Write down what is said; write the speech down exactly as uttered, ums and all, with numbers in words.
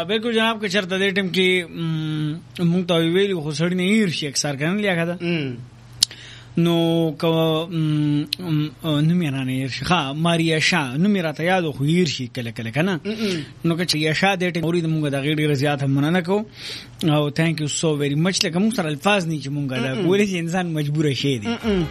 بالکل جناب که چرته دې ټیم کې مونږ ته ویلو خو سړی نه هیر شي اکثر کنه لیا کده نو کو نو میرا نه هیر شي ها ماریا شاه نو میرا ته یاد خو هیر شي کله کله کنه نو که چې شاه دې ټیم اورید مونږ د غیډي رضایت هم نه کو او ثانک یو سو ویری مچ لکه مونږ سره الفاظ نه چې مونږ دا کولې چې انسان مجبور شي دي